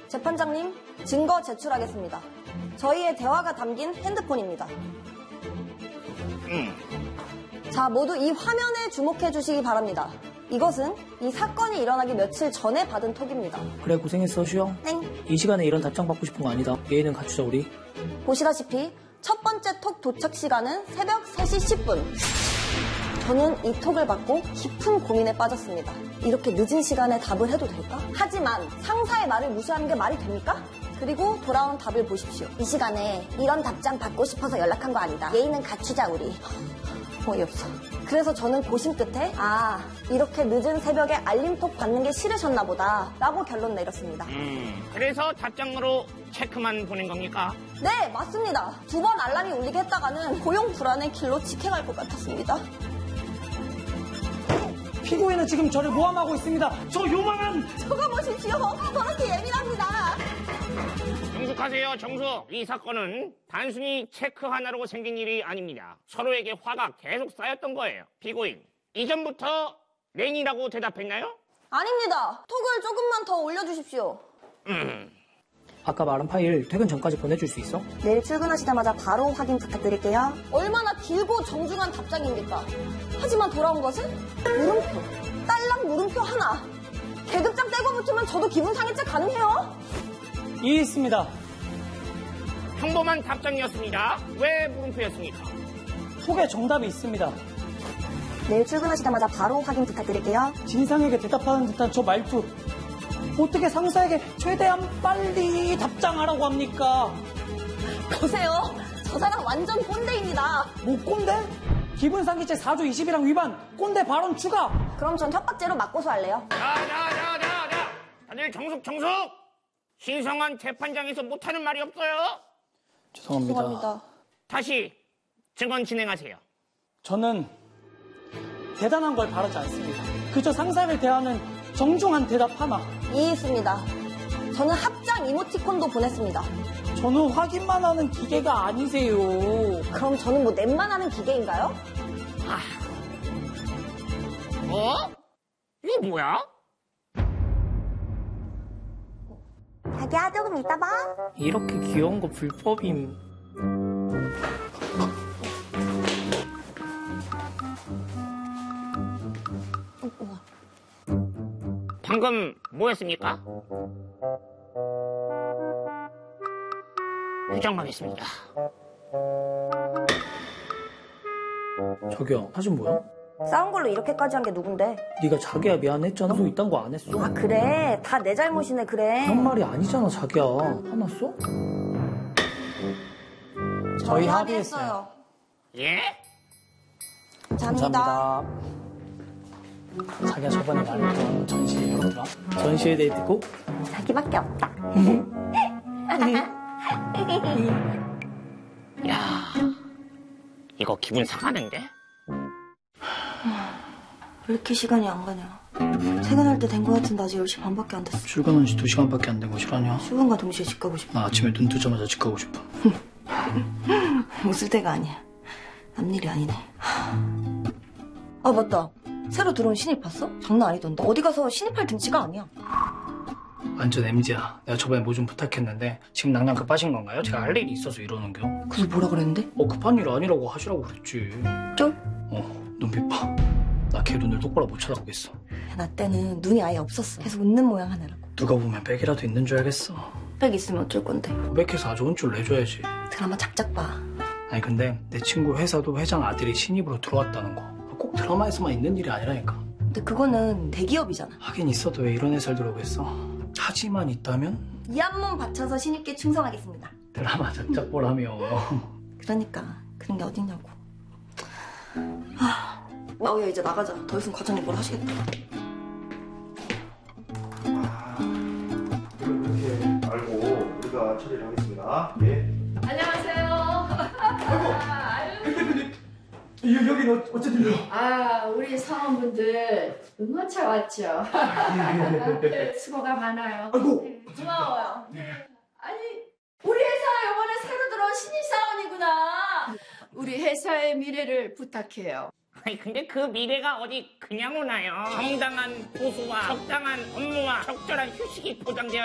재판장님, 증거 제출하겠습니다. 저희의 대화가 담긴 핸드폰입니다. 자, 모두 이 화면에 주목해 주시기 바랍니다. 이것은 이 사건이 일어나기 며칠 전에 받은 톡입니다. 그래, 고생했어, 수영. 땡. 이 시간에 이런 답장 받고 싶은 거 아니다. 예의는 갖추자, 우리. 보시다시피 첫 번째 톡 도착 시간은 새벽 3시 10분. 저는 이 톡을 받고 깊은 고민에 빠졌습니다. 이렇게 늦은 시간에 답을 해도 될까? 하지만 상사의 말을 무시하는 게 말이 됩니까? 그리고 돌아온 답을 보십시오. 이 시간에 이런 답장 받고 싶어서 연락한 거 아니다. 예의는 갖추자, 우리. 어이없어. 그래서 저는 고심 끝에 이렇게 늦은 새벽에 알림톡 받는 게 싫으셨나 보다 라고 결론 내렸습니다. 그래서 답장으로 체크만 보낸 겁니까? 네, 맞습니다. 2번 알람이 울리게 했다가는 고용 불안의 길로 직행할 것 같았습니다. 피고인은 지금 저를 모함하고 있습니다. 저 요만한... 저거 보십시오. 저렇게 예민합니다. 정숙하세요, 정숙. 이 사건은 단순히 체크 하나로 생긴 일이 아닙니다. 서로에게 화가 계속 쌓였던 거예요. 피고인, 이전부터 렌이라고 대답했나요? 아닙니다. 톡을 조금만 더 올려주십시오. 아까 말한 파일 퇴근 전까지 보내줄 수 있어? 내일 출근하시자마자 바로 확인 부탁드릴게요. 얼마나 길고 정중한 답장입니까? 하지만 돌아온 것은 물음표. 딸랑 물음표 하나. 계급장 떼고 붙으면 저도 기분 상해죄 가능해요? 이해했습니다. 평범한 답장이었습니다. 왜 물음표였습니까? 톡에 정답이 있습니다. 내일 출근하시자마자 바로 확인 부탁드릴게요. 진상에게 대답하는 듯한 저 말투. 어떻게 상사에게 최대한 빨리 답장하라고 합니까? 보세요. 저 사람 완전 꼰대입니다. 뭐 꼰대? 기분상기죄 4조 21항 위반, 꼰대 발언 추가. 그럼 전 협박죄로 맞고소 할래요. 다들 정숙. 신성한 재판장에서 못하는 말이 없어요. 죄송합니다. 다시 증언 진행하세요. 저는 대단한 걸 바라지 않습니다. 그저 상사를 대하는 정중한 대답 하나. 이해했습니다. 저는 합장 이모티콘도 보냈습니다. 저는 확인만 하는 기계가 아니세요. 그럼 저는 뭐 넷만 하는 기계인가요? 이게 뭐야? 자기야, 조금 이따 봐. 이렇게 귀여운 거 불법임. 방금 뭐였습니까? 부정하겠습니다. 저기요, 사진 뭐야? 싸운 걸로 이렇게까지 한 게 누군데? 네가 자기야 미안했잖아. 너 이딴 거 안 했어. 그래. 다 내 잘못이네, 그래. 그런 말이 아니잖아, 자기야. 화났어? 저희 합의했어요. 예? 감사합니다. 자기야, 저번에 말했던 전시회 열었더라. 전시회 데이트 꼭? 자기밖에 없다. 야, 이거 기분 상하는데? 왜 이렇게 시간이 안 가냐. 퇴근할 때 된 거 같은데 아직 10시 반밖에 안 됐어. 출근한 지 2시간밖에 안 된 거 실화냐? 출근과 동시에 집 가고 싶어. 나 아침에 눈 뜨자마자 집 가고 싶어. 웃을 때가 아니야. 남일이 아니네. 맞다. 새로 들어온 신입 봤어? 장난 아니던데. 어디 가서 신입할 등치가 아니야. 완전 MZ야. 내가 저번에 뭐 좀 부탁했는데 지금 낭낭 급하신 건가요? 제가 할 일이 있어서 이러는겨. 그래서 뭐라 그랬는데? 급한 일 아니라고 하시라고 그랬지. 좀? 눈빛 봐. 나 걔 눈을 똑바로 못 쳐다보겠어. 나 때는 눈이 아예 없었어. 계속 웃는 모양 하느라고. 누가 보면 백이라도 있는 줄 알겠어. 백 있으면 어쩔 건데. 고백해서 아주 혼쭐 내줘야지. 드라마 작작 봐. 아니 근데 내 친구 회사도 회장 아들이 신입으로 들어왔다는 거. 꼭 드라마에서만 있는 일이 아니라니까. 근데 그거는 대기업이잖아. 하긴 있어도 왜 이런 회사를 들어오겠어. 하지만 있다면? 이 한 몸 바쳐서 신입께 충성하겠습니다. 드라마 작작 보라며. 그러니까 그런 게 어딨냐고. 마우야, 이제 나가자. 더 있으면 과장님 뭘 하시겠다. 이렇게 알고 우리가 처리를 하겠습니다. 예. 안녕하세요. 여기는 어쨌든요. 우리 사원분들 응원차 왔죠. 수고가 많아요. 아이고. 고마워요. 아니, 우리 회사 이번에 새로 들어온 신입사원이구나. 우리 회사의 미래를 부탁해요. 아니 근데 그 미래가 어디 그냥 오나요? 정당한 보수와 적당한 업무와 적절한 휴식이 보장되어